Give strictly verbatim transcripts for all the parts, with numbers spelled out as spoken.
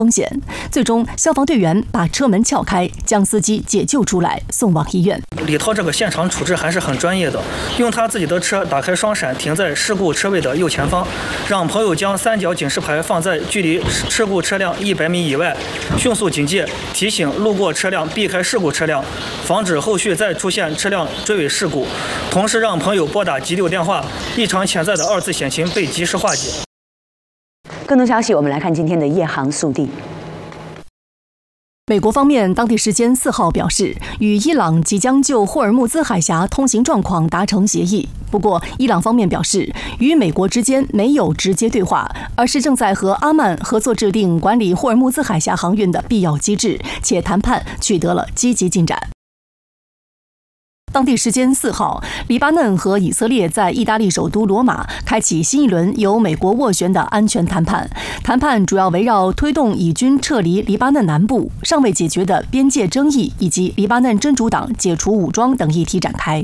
风险，最终消防队员把车门撬开，将司机解救出来，送往医院。 李涛这个现场处置还是很专业的，用他自己的车打开双闪，停在事故车位的右前方，让朋友将三角警示牌放在距离事故车辆一百米以外，迅速警戒，提醒路过车辆避开事故车辆，防止后续再出现车辆追尾事故。同时让朋友拨打急救电话，一场潜在的二次险情被及时化解。 更多消息，我们来看今天的夜航速递。 美国方面当地时间四号表示，与伊朗即将就霍尔木兹海峡通行状况达成协议。不过，伊朗方面表示，与美国之间没有直接对话，而是正在和阿曼合作制定管理霍尔木兹海峡航运的必要机制，且谈判取得了积极进展。当地时间四号，黎巴嫩和以色列在意大利首都罗马开启新一轮由美国斡旋的安全谈判。谈判主要围绕推动以军撤离黎巴嫩南部、尚未解决的边界争议以及黎巴嫩真主党解除武装等议题展开。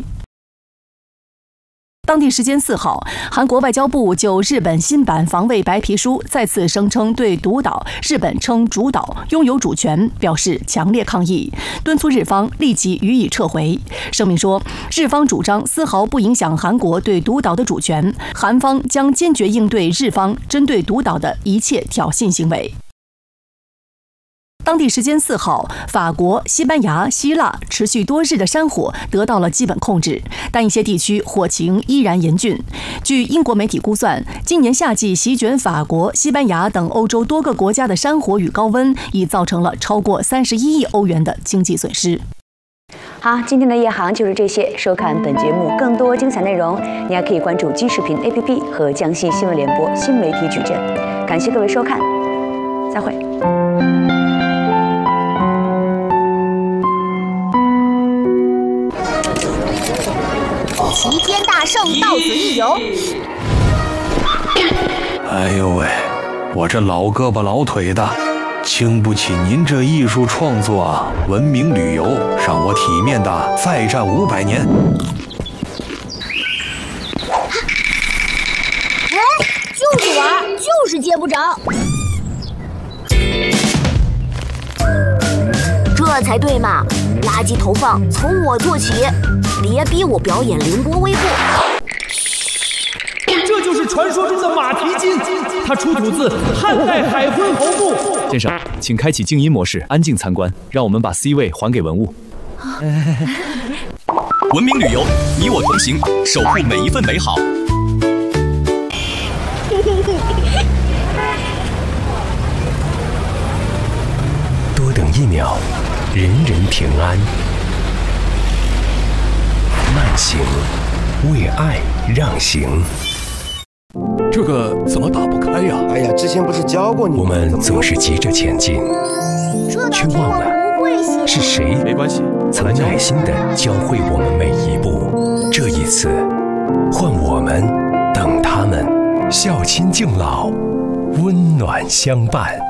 当地时间四号，韩国外交部就日本新版防卫白皮书再次声称对独岛日本称主岛拥有主权表示强烈抗议，敦促日方立即予以撤回。声明说，日方主张丝毫不影响韩国对独岛的主权，韩方将坚决应对日方针对独岛的一切挑衅行为。当地时间四号，法国、西班牙、希腊持续多日的山火得到了基本控制，但一些地区火情依然严峻。据英国媒体估算，今年夏季席卷法国、西班牙等欧洲多个国家的山火与高温，已造成了超过三十一亿欧元的经济损失。 好，今天的夜航就是这些。收看本节目更多精彩内容，你还可以关注基视频 A P P 和江西新闻联播新媒体矩阵。感谢各位收看，再会。 齐天大圣到此一游。 哎呦喂，我这老胳膊老腿的，经不起您这艺术创作啊！文明旅游，让我体面的再战五百年。 哎，就是玩，就是接不着。这才对嘛！垃圾投放从我做起，别逼我表演凌波微步。 这就是传说中的马蹄金，它出土自汉代海昏侯墓。 先生，请开启静音模式，安静参观，让我们把 C 位还给文物。 文明旅游，你我同行，守护每一份美好。 多等一秒，人人平安。慢行，为爱让行。 这个怎么打不开呀？ 哎呀，之前不是教过你？ 我们总是急着前进，却忘了是谁没关系， 曾耐心地教会我们每一步。这一次，换我们等他们，孝亲敬老，温暖相伴。